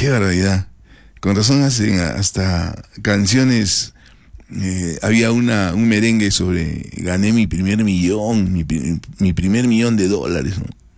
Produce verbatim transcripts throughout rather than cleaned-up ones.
Qué barbaridad. Con razón hacen hasta canciones. Eh, había una un merengue sobre gané mi primer millón, mi, mi primer millón de dólares,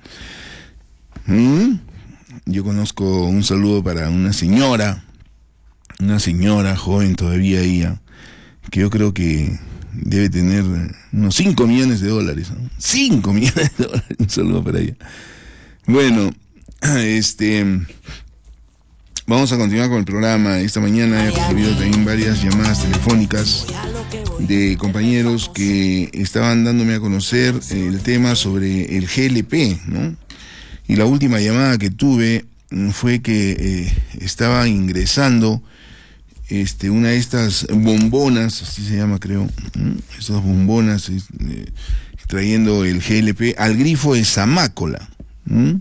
¿no? ¿Mm? Yo conozco, un saludo para una señora, una señora joven todavía ella, que yo creo que debe tener unos cinco millones de dólares, ¿no? cinco millones de dólares, un saludo para ella. Bueno, este... vamos a continuar con el programa. Esta mañana he recibido también varias llamadas telefónicas de compañeros que estaban dándome a conocer el tema sobre el G L P, ¿no? Y la última llamada que tuve fue que eh, estaba ingresando este, una de estas bombonas, así se llama creo, ¿no? Estas bombonas eh, trayendo el G L P al grifo de Zamácola, ¿no?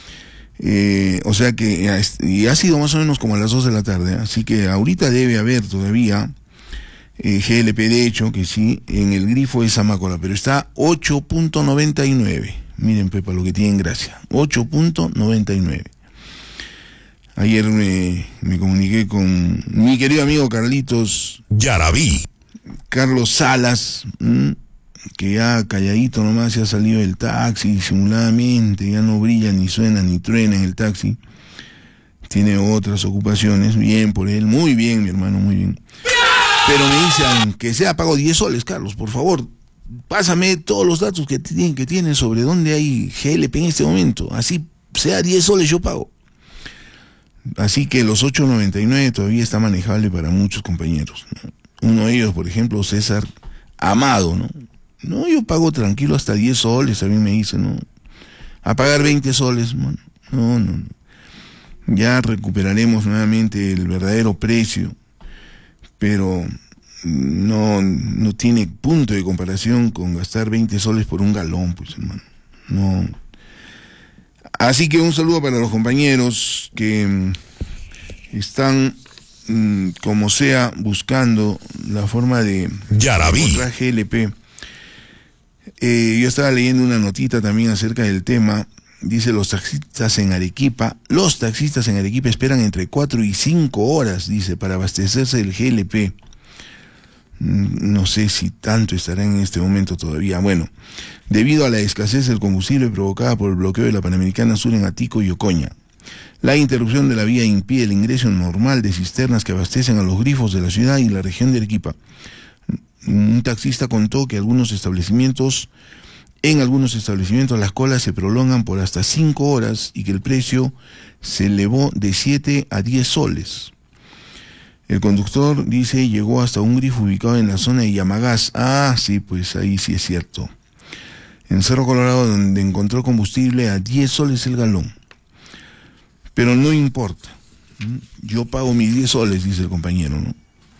Eh, o sea que y ha sido más o menos como a las dos de la tarde, ¿eh? Así que ahorita debe haber todavía eh, G L P, de hecho, que sí, en el grifo de Zamácola, pero está ocho punto noventa y nueve. Miren, Pepa, lo que tienen gracia, ocho punto noventa y nueve. Ayer me, me comuniqué con mi querido amigo Carlitos Yarabí, Carlos Salas, ¿m? que ya calladito nomás se ha salido del taxi disimuladamente, ya no brilla, ni suena, ni truena en el taxi. Tiene otras ocupaciones, bien por él, muy bien, mi hermano, muy bien. Pero me dicen que sea pago diez soles, Carlos, por favor, pásame todos los datos que tienen que tienen sobre dónde hay G L P en este momento, así sea diez soles yo pago. Así que los ocho noventa y nueve todavía está manejable para muchos compañeros, ¿no? Uno de ellos, por ejemplo, César Amado, ¿no? No, yo pago tranquilo hasta diez soles, a mí me dicen, ¿no? A pagar veinte soles, man. No, no, no. Ya recuperaremos nuevamente el verdadero precio, pero no, no tiene punto de comparación con gastar veinte soles por un galón, pues, hermano. No. Así que un saludo para los compañeros que mm, están, mm, como sea, buscando la forma de Yarabí, encontrar G L P. Eh, yo estaba leyendo una notita también acerca del tema. Dice, los taxistas en Arequipa, los taxistas en Arequipa esperan entre cuatro y cinco horas, dice, para abastecerse del G L P. No sé si tanto estará en este momento todavía. Bueno, debido a la escasez del combustible provocada por el bloqueo de la Panamericana Sur en Atico y Ocoña, la interrupción de la vía impide el ingreso normal de cisternas que abastecen a los grifos de la ciudad y la región de Arequipa. Un taxista contó que algunos establecimientos, en algunos establecimientos las colas se prolongan por hasta cinco horas y que el precio se elevó de siete a diez soles. El conductor, dice, llegó hasta un grifo ubicado en la zona de Yamagás. Ah, sí, pues ahí sí es cierto. En Cerro Colorado, donde encontró combustible a diez soles el galón. Pero no importa. Yo pago mis diez soles, dice el compañero, ¿no?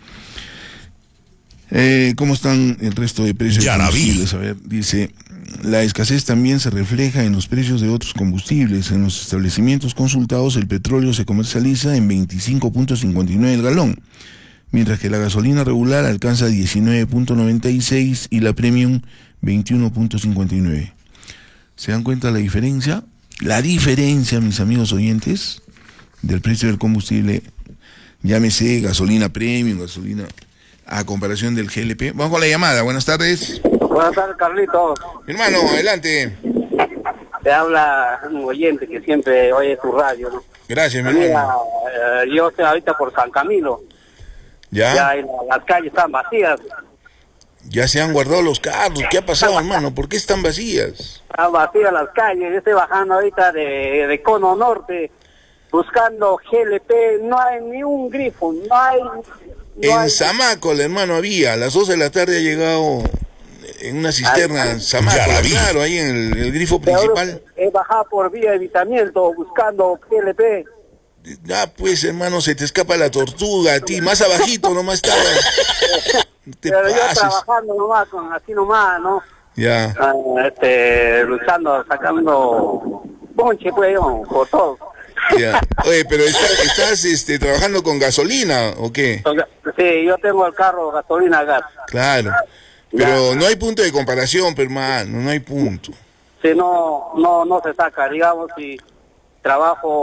Eh, ¿Cómo están el resto de precios de combustibles? A ver, dice, la escasez también se refleja en los precios de otros combustibles. En los establecimientos consultados, el petróleo se comercializa en veinticinco punto cincuenta y nueve el galón, mientras que la gasolina regular alcanza diecinueve punto noventa y seis y la premium veintiuno punto cincuenta y nueve. ¿Se dan cuenta la diferencia? La diferencia, mis amigos oyentes, del precio del combustible, llámese gasolina premium, gasolina a comparación del G L P. Vamos con la llamada. Buenas tardes. Buenas tardes, Carlitos. Hermano, adelante. Te habla un oyente que siempre oye tu radio, ¿no? Gracias, mi Mira, hermano. eh, yo estoy ahorita por San Camilo. ¿Ya? Ya en la- las calles están vacías. Ya se han guardado los carros. ¿Qué ha pasado, hermano? ¿Por qué están vacías? Están vacías las calles. Yo estoy bajando ahorita de, de Cono Norte buscando G L P. No hay ni un grifo. No hay... No En hay... Zamácola, hermano, había. A las dos de la tarde ha llegado en una cisterna Ay, Zamácola, Yarabí. claro, ahí en el, el grifo Pero principal. he bajado por vía de evitamiento buscando G L P. Ah, pues, hermano, se te escapa la tortuga a ti. Más abajito nomás estaba. Te Pero yo pases. trabajando nomás, con, así nomás, ¿no? Ya. Ah, este, luchando, sacando ponche, pues, yo, por todo. Ya. Oye, pero está- estás este, trabajando con gasolina, ¿o qué? Sí, yo tengo el carro gasolina gas. Claro. Pero no hay punto de comparación, pero, hermano, no hay punto. Si no, no, no se saca, digamos, si trabajo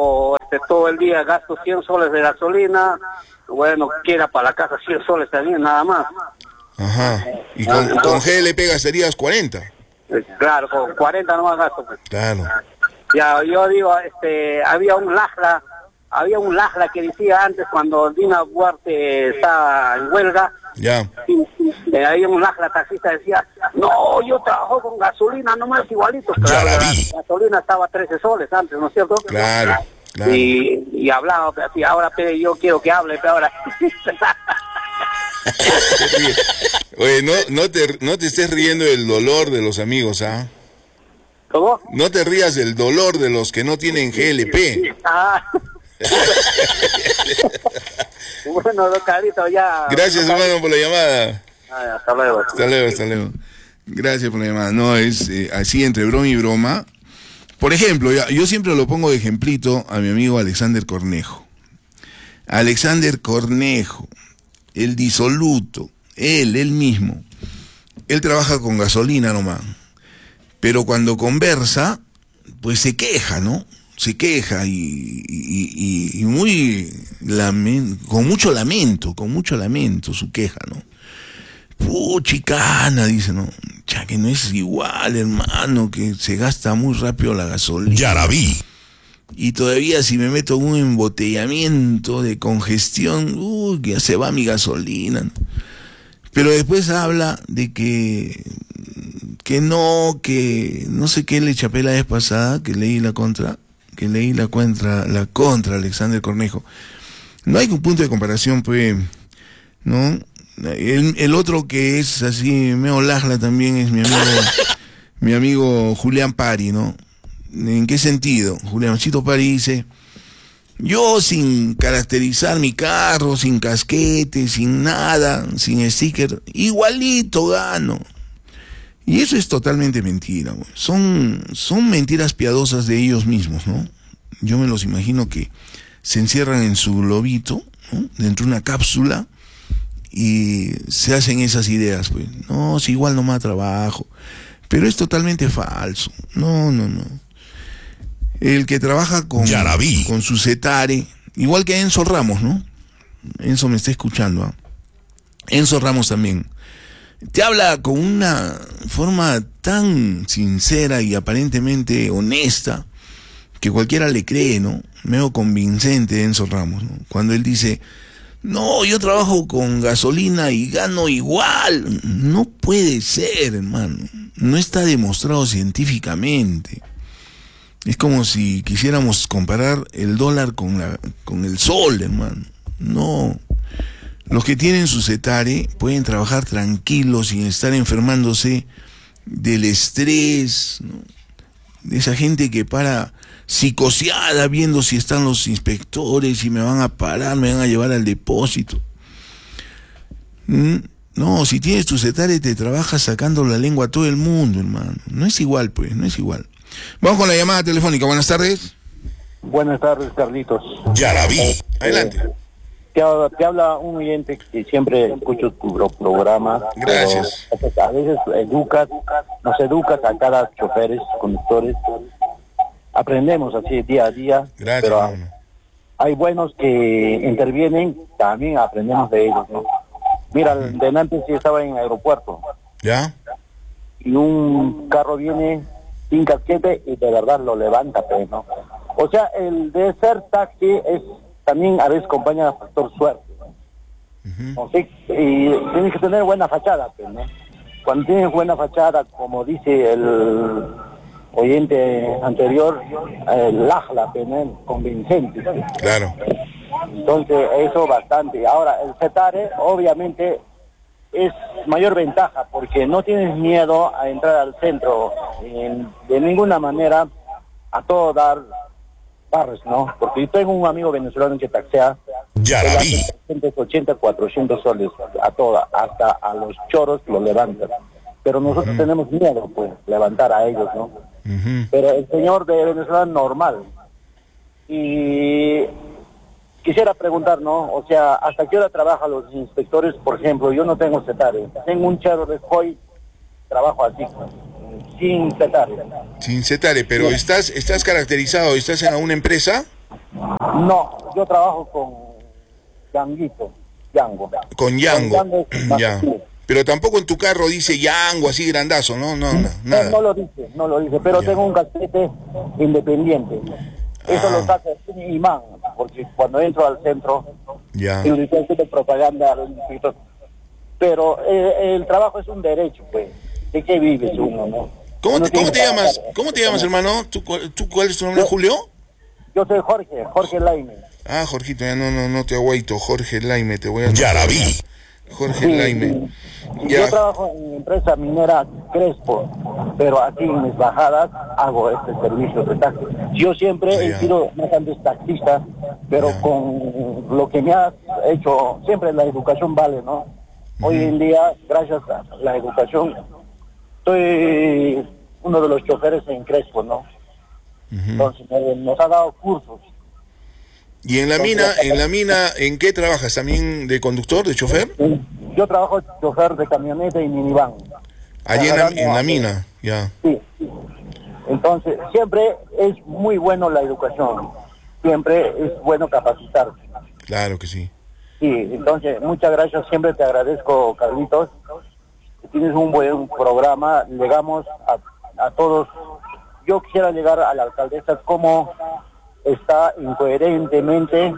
este, todo el día gasto cien soles de gasolina, bueno, queda para la casa cien soles también, nada más. Ajá. Y con, Entonces, con G L P gastarías cuarenta. Eh, Claro, con cuarenta no más gasto. Pues. Claro. Ya, yo digo, este, había un Lajla, había un Lajla que decía antes cuando Dina Duarte estaba en huelga, Ya. eh, había un Lajla taxista que decía, no, yo trabajo con gasolina nomás igualito. Claro, Ya la la vi. gasolina estaba a trece soles antes, ¿no es cierto? Claro, claro. Y, y hablaba pero así, ahora pero yo quiero que hable, pero ahora... Oye, no, no, te, no te estés riendo del dolor de los amigos, ¿ah? ¿Cómo? No te rías del dolor de los que no tienen G L P. Ah. Bueno, don Carlito, ya... Gracias, hermano, por la llamada. Ah, hasta luego. Hasta luego, hasta luego. Gracias por la llamada. No, es eh, así entre broma y broma. Por ejemplo, yo, yo siempre lo pongo de ejemplito a mi amigo Alexander Cornejo. Alexander Cornejo, el disoluto, él, él mismo. Él trabaja con gasolina nomás. Pero cuando conversa, pues se queja, ¿no? Se queja y, y, y, y muy lamen, con mucho lamento, con mucho lamento su queja, ¿no? Puchicana, dice, ¿no? Ya que no es igual, hermano, que se gasta muy rápido la gasolina. Ya la vi. Y todavía si me meto en un embotellamiento de congestión, uy, que ya se va mi gasolina, ¿no? Pero después habla de que que no, que no sé qué le chapé la vez pasada, que leí la contra, que leí la contra, la contra Alexander Cornejo. No hay un punto de comparación, pues, ¿no? El, el otro que es así, medio lajla también es mi amigo, mi amigo Julián Pari, ¿no? ¿En qué sentido? Juliancito Pari dice, yo sin caracterizar mi carro, sin casquete, sin nada, sin sticker, igualito gano. Y eso es totalmente mentira, güey. Son, son mentiras piadosas de ellos mismos, ¿no? Yo me los imagino que se encierran en su globito, ¿no? Dentro de una cápsula, y se hacen esas ideas, pues. No, si igual no más trabajo. Pero es totalmente falso. No, no, no. El que trabaja con, Ya la vi. con su Cetare, igual que Enzo Ramos, ¿no? Enzo me está escuchando, ¿ah? Enzo Ramos también. Te habla con una forma tan sincera y aparentemente honesta que cualquiera le cree, ¿no? Medio convincente Enzo Ramos, ¿no? Cuando él dice, no, yo trabajo con gasolina y gano igual. No puede ser, hermano. No está demostrado científicamente. Es como si quisiéramos comparar el dólar con, la, con el sol, hermano. No. Los que tienen su Cetare pueden trabajar tranquilos sin estar enfermándose del estrés, ¿no? De esa gente que para psicoseada viendo si están los inspectores y me van a parar, me van a llevar al depósito. ¿Mm? No, si tienes tu Cetare te trabajas sacando la lengua a todo el mundo, hermano. No es igual, pues, no es igual. Vamos con la llamada telefónica. Buenas tardes. Buenas tardes, Carlitos. Ya la vi. Adelante. Te, habla- te habla un oyente que siempre escucho tu pro- programa. Gracias. Pero a veces educas, nos educas a cada choferes, conductores. Aprendemos así día a día. Gracias, pero hermano. hay buenos que intervienen, también aprendemos de ellos, ¿no? Mira, delante sí estaba en el aeropuerto ¿Ya? y un carro viene sin casquete y de verdad lo levanta, pues, ¿no? O sea, el de ser taxi es también a veces acompaña factor suerte, ¿no? O sea, y tienes que tener buena fachada, pues, ¿no? Cuando tienes buena fachada, como dice el oyente anterior, el lajla, pues, ¿no? Convincente, ¿no? Claro. Entonces, eso bastante. Ahora, el Cetare, obviamente, es mayor ventaja, porque no tienes miedo a entrar al centro, en- de ninguna manera, a todo dar barres, ¿no? Porque yo tengo un amigo venezolano que taxea, Ya él la hace vi. trescientos ochenta, cuatrocientos soles, a toda, hasta a los choros lo levantan. Pero nosotros tenemos miedo, pues, levantar a ellos, ¿no? Ujú. Pero el señor de Venezuela normal. Y quisiera preguntar, ¿no? O sea, ¿hasta qué hora trabajan los inspectores? Por ejemplo, yo no tengo Cetare. Tengo un Chevrolet Hoy, trabajo así, sin Cetare. Sin Cetare, pero estás, estás caracterizado, estás en alguna empresa. No, yo trabajo con Yanguito, Yango. Con Yango, Con Yango es ya. sí. Pero tampoco en tu carro dice Yango así grandazo, ¿no? No, no, No, nada. no lo dice, no lo dice, pero Ya. tengo un casquete independiente. Eso Ah. lo saca un imán, porque cuando entro al centro, Ya. y ahorita estoy de propaganda, pero eh, el trabajo es un derecho, pues. ¿De qué vives uno, no? ¿Cómo Uno te, tiene cómo te que llamas? trabajar. ¿Cómo te llamas, hermano? ¿Tú, cuál- tú cuál es tu nombre, Yo- Julio? Yo soy Jorge, Jorge Laine. Ah, Jorgito, ya no, no, no te aguaito. Jorge Laime, te voy a... Ya la vi. Jorge Sí, Laime. y Ya. Yo trabajo en la empresa minera Crespo, pero aquí en mis bajadas hago este servicio de taxi. Yo siempre Ah, he ya. sido más antes taxista, pero Ya. con lo que me has hecho, siempre la educación vale, ¿no? Hoy en día, gracias a la educación, soy uno de los choferes en Crespo, ¿no? Entonces, eh, nos ha dado cursos. ¿Y en la mina, en la mina, en qué trabajas? ¿También de conductor, de chofer? Yo trabajo chofer de camioneta y minivan. Allí en la, Agarrando en la a- mina, ya. Sí. Entonces, siempre es muy bueno la educación. Siempre es bueno capacitarse. Claro que sí. Sí, entonces, muchas gracias. Siempre te agradezco, Carlitos. Tienes un buen programa. Llegamos a, a todos. Yo quisiera llegar a la alcaldesa como está incoherentemente,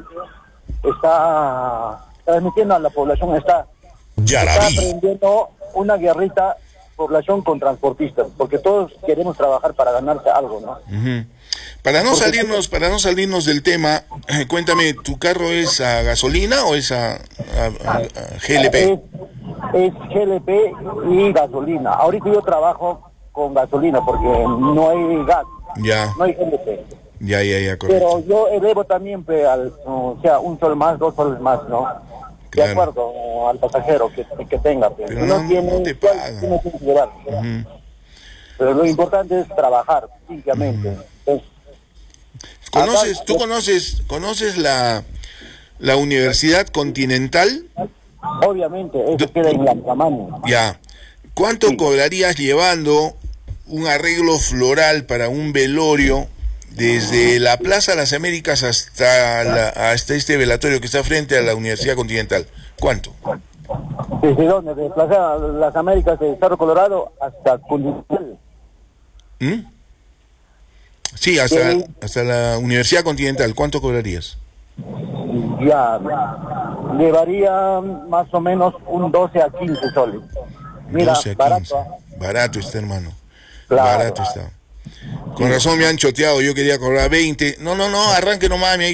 está transmitiendo a la población, está, Ya la está vi. aprendiendo una guerrita población con transportistas, porque todos queremos trabajar para ganarse algo, ¿no? Ujú. Para no salirnos, para no salirnos del tema, eh, cuéntame, ¿tu carro es a gasolina o es a, a- a- a G L P? Es, es G L P y gasolina. Ahorita yo trabajo con gasolina porque no hay gas, Ya, no hay G L P. ya, ya, ya, correcto. Pero yo elevo también, pe, al, o sea, un sol más, dos soles más, ¿no? De Claro. acuerdo al pasajero que, que tenga. Pe. Pero Si no, no- tiene, no te pues, pagan. tiene que llevar. Ujú. Pero lo importante es trabajar, simplemente. Entonces, ¿Conoces, acá- tú conoces, conoces la, la Universidad Continental? obviamente, eso queda en la mano. Ya. ¿Cuánto Sí. cobrarías llevando un arreglo floral para un velorio desde la Plaza de las Américas hasta, la, hasta este velatorio que está frente a la Universidad Continental? ¿Cuánto? ¿Desde dónde? De Plaza Las Américas de Cerro Colorado hasta Continental. ¿Mm? Sí, hasta, Sí. hasta la Universidad Continental. ¿Cuánto cobrarías? Ya, llevaría más o menos un doce a quince soles. Mira, doce a barato. quince. ¿ah? Barato está, hermano. Claro. Barato está. Con razón me han choteado, yo quería cobrar veinte. No, no, no, arranque nomás, mi ahí.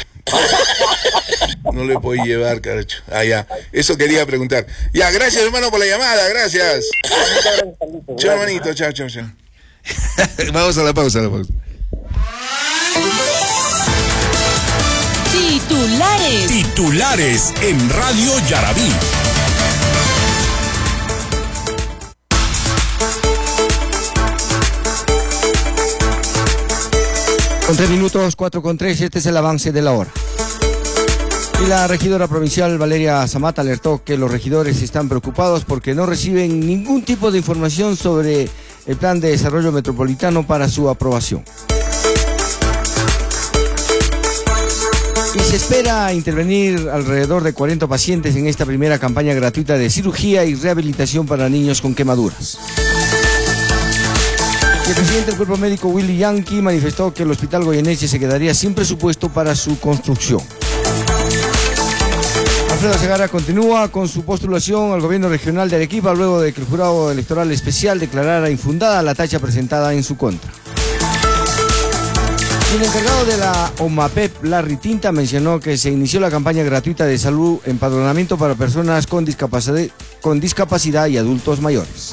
No le puedo llevar, caracho. Ah, ya. Eso quería preguntar. Ya, gracias, hermano, por la llamada. Gracias. Muchas gracias, Carlitos. Chao, hermanito. Chao, chao, chao. Vamos a la pausa, a la pausa. Titulares. Titulares en Radio Yarabí. Con tres minutos, cuatro con tres, este es el avance de la hora. Y la regidora provincial Valeria Zamata alertó que los regidores están preocupados porque no reciben ningún tipo de información sobre el plan de desarrollo metropolitano para su aprobación. Y se espera intervenir alrededor de cuarenta pacientes en esta primera campaña gratuita de cirugía y rehabilitación para niños con quemaduras. El presidente del Cuerpo Médico, Willy Yankee, manifestó que el Hospital Goyeneche se quedaría sin presupuesto para su construcción. Alfredo Segarra continúa con su postulación al gobierno regional de Arequipa luego de que el jurado electoral especial declarara infundada la tacha presentada en su contra. Y el encargado de la OMAPEP, Larry Tinta, mencionó que se inició la campaña gratuita de salud empadronamiento para personas con discapacidad, con discapacidad y adultos mayores.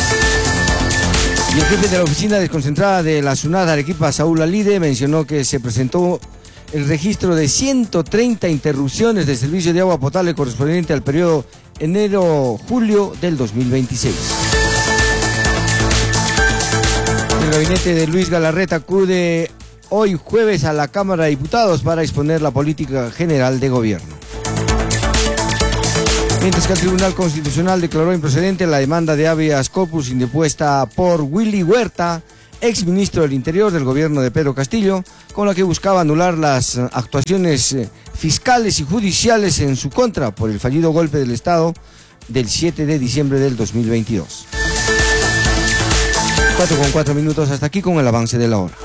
Y el jefe de la oficina desconcentrada de la SUNAT Arequipa, Saúl Alide, mencionó que se presentó el registro de ciento treinta interrupciones de servicio de agua potable correspondiente al periodo enero-julio del dos mil veintiséis. El gabinete de Luis Galarreta acude hoy jueves a la Cámara de Diputados para exponer la política general de gobierno. Mientras que el Tribunal Constitucional declaró improcedente la demanda de habeas corpus interpuesta por Willy Huerta exministro del Interior del gobierno de Pedro Castillo, con la que buscaba anular las actuaciones fiscales y judiciales en su contra por el fallido golpe del Estado del siete de diciembre del dos mil veintidós. Cuatro con cuatro minutos, hasta aquí con el avance de la hora.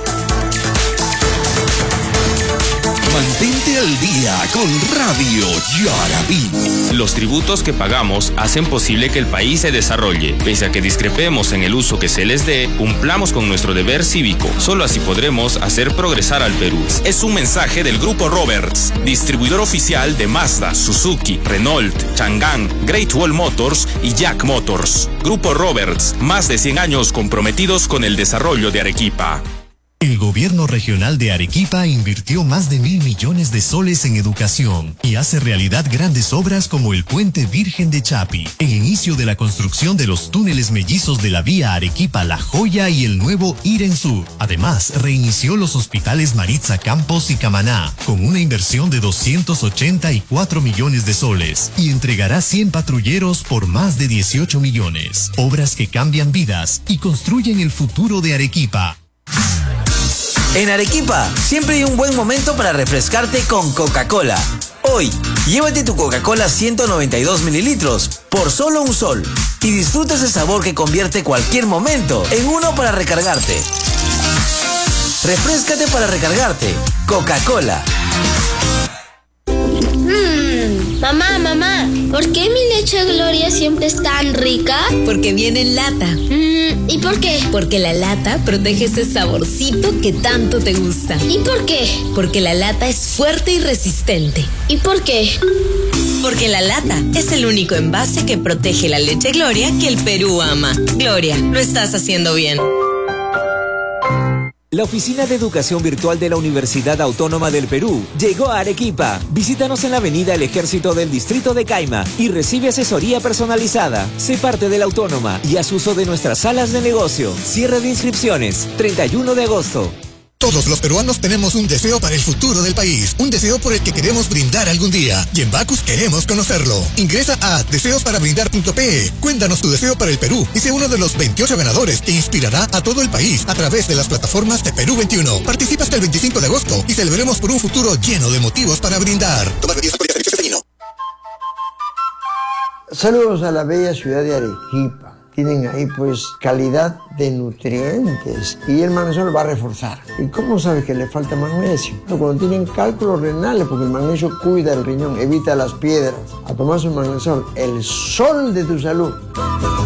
Mantente al día con Radio Yarabí. Los tributos que pagamos hacen posible que el país se desarrolle. Pese a que discrepemos en el uso que se les dé, cumplamos con nuestro deber cívico. Solo así podremos hacer progresar al Perú. Es un mensaje del Grupo Roberts, distribuidor oficial de Mazda, Suzuki, Renault, Chang'an, Great Wall Motors y Jack Motors. Grupo Roberts, más de cien años comprometidos con el desarrollo de Arequipa. El gobierno regional de Arequipa invirtió más de mil millones de soles en educación y hace realidad grandes obras como el Puente Virgen de Chapi, el inicio de la construcción de los túneles mellizos de la vía Arequipa-La Joya y el nuevo Iren Sur. Además, reinició los hospitales Maritza Campos y Camaná con una inversión de doscientos ochenta y cuatro millones de soles y entregará cien patrulleros por más de dieciocho millones. Obras que cambian vidas y construyen el futuro de Arequipa. En Arequipa, siempre hay un buen momento para refrescarte con Coca-Cola. Hoy, llévate tu Coca-Cola ciento noventa y dos mililitros por solo un sol y disfruta ese sabor que convierte cualquier momento en uno para recargarte. Refréscate para recargarte. Coca-Cola. Mmm, mamá, mamá, ¿por qué mi leche Gloria siempre es tan rica? Porque viene en lata. Mm, ¿y por qué? Porque la lata protege ese saborcito que tanto te gusta. ¿Y por qué? Porque la lata es fuerte y resistente. ¿Y por qué? Porque la lata es el único envase que protege la leche Gloria que el Perú ama. Gloria, lo estás haciendo bien. La Oficina de Educación Virtual de la Universidad Autónoma del Perú llegó a Arequipa. Visítanos en la Avenida El Ejército del Distrito de Caima y recibe asesoría personalizada. Sé parte de la Autónoma y haz uso de nuestras salas de negocio. Cierre de inscripciones, treinta y uno de agosto. Todos los peruanos tenemos un deseo para el futuro del país, un deseo por el que queremos brindar algún día, y en Bacus queremos conocerlo. Ingresa a deseos para brindar punto pe. Cuéntanos tu deseo para el Perú y sé uno de los veintiocho ganadores que inspirará a todo el país a través de las plataformas de Perú veintiuno. Participa hasta el veinticinco de agosto y celebremos por un futuro lleno de motivos para brindar. Toma medidas con servicios de vino. Saludos a la bella ciudad de Arequipa. Tienen ahí pues calidad de nutrientes y el magnesio va a reforzar. ¿Y cómo sabes que le falta magnesio? Cuando tienen cálculos renales, porque el magnesio cuida el riñón, evita las piedras. A tomar su magnesio, el sol de tu salud.